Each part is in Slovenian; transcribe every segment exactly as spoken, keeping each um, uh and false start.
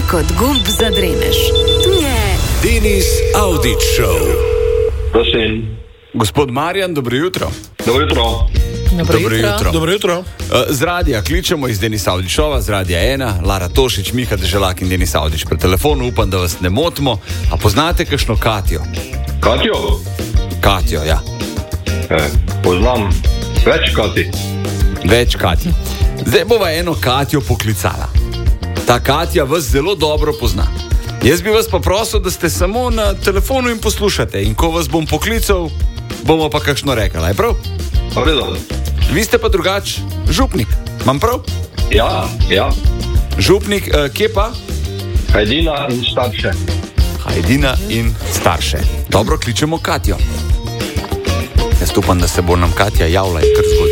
kot gumb za dremež. Tu je Denis Avdić Show. Prosim. Gospod Marjan, dobro jutro. Dobro jutro. Dobro jutro. jutro. Dobro jutro. Z radija kličemo iz Denisa Avdićova, z radija ena, Lara Tošić, Miha Deželak in Denis Avdić pri telefonu. Upam, da vas ne motimo. A poznate kakšno Katjo? Katjo? Katjo, ja. E, poznam več Kati. Več Katjo. Zdaj bova eno Katjo poklicala. Ta Katja vas zelo dobro pozna. Jaz bi vas pa prosil, da ste samo na telefonu in poslušate. In ko vas bom poklical, bomo pa kakšno rekla, je prav? Vredo. Vi ste pa drugač župnik, imam prav? Ja, ja. Župnik, eh, kje pa? Hajdina in starše. Hajdina in starše. Dobro, kličemo Katjo. Jaz upam, da se bo nam Katja javila in kar zgodi.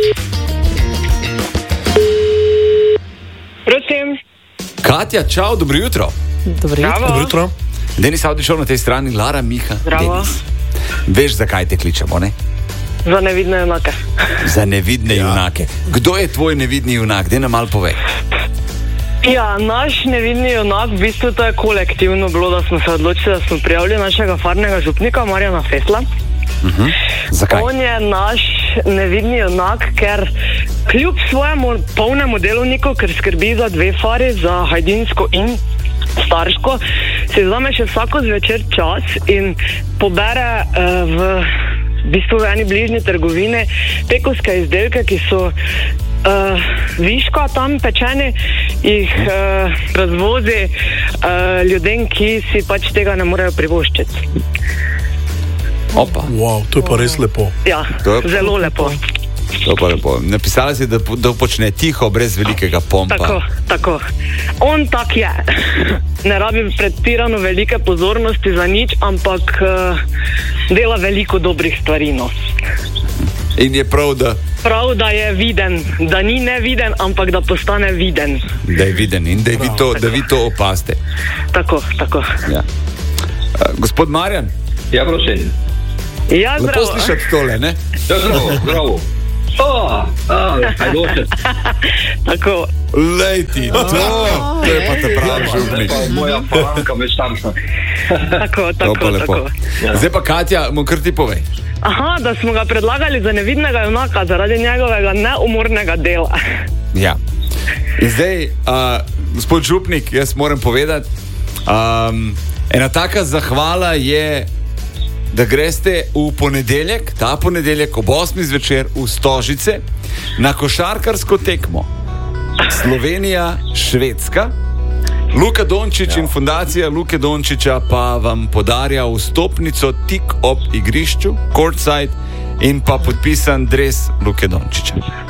Prosim. Katja, čau, dobro jutro. Dobro jutro. Bravo. Dobro jutro. Denis Avdićov na tej strani, Lara, Miha, Zdravo. Denis. Veš, zakaj te kličemo, ne? Za nevidne junake. Za nevidne ja. junake. Kdo je tvoj nevidni junak? Daj nam malo povej. Ja, naš nevidni junak, v bistvu to je kolektivno bilo, da smo se odločili, da smo prijavili našega farnega župnika Marjana Fesla. Uh-huh. Zakaj? On je naš nevidni junak, ker kljub svojemu polnemu delovniku, ker skrbi za dve fari, za hajdinsko in starško, si vzame še vsako zvečer čas in pobere uh, v, v bistvu v eni bližnji trgovini pekovske izdelke, ki so uh, viška tam pečeni, jih uh, razvozi uh, ljudem, ki si pač tega ne morejo privoščiti. Opa. Wow, to je pa res lepo. Ja, To je- zelo lepo. To pa lepo. Napisala si, da, da počne tiho, brez velikega pompa. Tako, tako. On tak je. Ne rabi pretirano velike pozornosti za nič, ampak uh, dela veliko dobrih stvari. No. In je prav, da, Prav, da je viden, da ni neviden, ampak da postane viden. da je viden in da, je vi, to, da vi to opaste. Tako, tako. Ja. Uh, gospod Marjan, Ja, prosim. Ja, lepo zdravo. slišati tole, ne? Ja, zdravo, zdravo. A, a, hajdoče. Tako. Lej ti, to, to je pa te pravi župnik. Pa moja paranka me starša. Tako, To tako, pa lepo. tako. Zdaj pa Katja, mu kar ti povej. Aha, da smo ga predlagali za nevidnega junaka zaradi njegovega neumornega dela. Ja. In zdaj, uh, gospod župnik, jaz moram povedati, um, ena taka zahvala je, da greste v ponedeljek, ta ponedeljek ob osmih zvečer v Stožice na košarkarsko tekmo Slovenija-Švedska. Luka Dončić ja. in fundacija Luke Dončića pa vam podarja vstopnico tik ob igrišču, courtside, in pa podpisan dres Luke Dončića.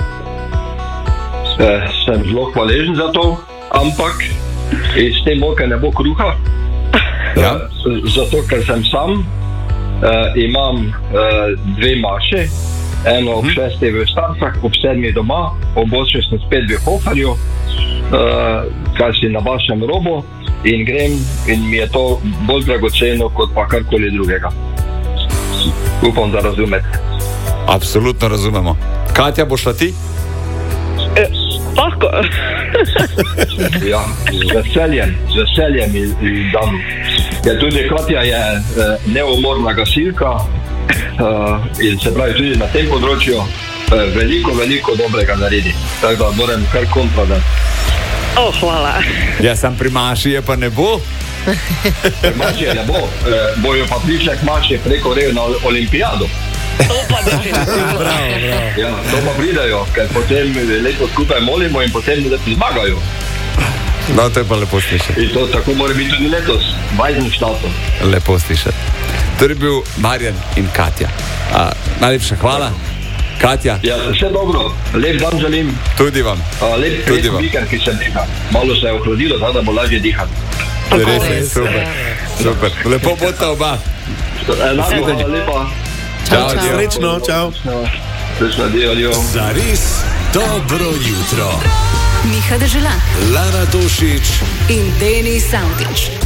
E, sem zelo hvaležen za to, ampak iz te moke ne bo kruha. Ja. E, zato, ker sem sam, e, imam e, dve maše, eno ob šestih v Starcah, ob sedmih doma, ob osmih sem spet v Hoferju, e, kaj si na vašem robu, in grem, in mi je to bolj dragoceno kot pa karkoli drugega. Upam, da razumete. Absolutno razumemo. Katja, boš šla ti? E, lahko. Ja, z veseljem, z veseljem in, in dam. Ja, tudi Katja je eh, neumorna gasilka eh, in se pravi tudi na tem področju eh, veliko, veliko dobrega naredi. Tako da moram kar kontra dati. O, hvala. Ja, sam pri Maši je pa ne bo. Mašje ne bo, eh, bojo pa prišli k Maši preko rejo na olimpijado. To pa definitivno. Ja, to pa pridajo, ker potem leto skupaj molimo in potem zmagajo. No, to je pa lepo slišati. In to tako mora biti tudi letos, vajznih štatov. Lepo slišati. To je bil Marjan in Katja. A, najlepša hvala. Katja, Ja, vse dobro, lep dan želim. tudi vam. A, lep Tudi prijeten vam. vikend, ki se diha. Malo se je ohladilo, tako da bo lažje dihati. Res je, super. super. Lepo bosta oba. Enako, hvala lepa. Čau, čau. adijo. Srečno, čau. Srečno, adijo, adijo. Zares dobro jutro. Miha Deželak Lara Tošić in Denis Avdić.